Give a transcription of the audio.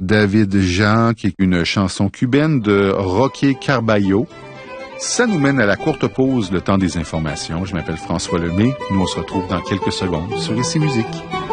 David Jean, qui est une chanson cubaine de Roque Carballo. Ça nous mène à la courte pause, le temps des informations. Je m'appelle François Lemay. Nous, on se retrouve dans quelques secondes sur Ici Musique.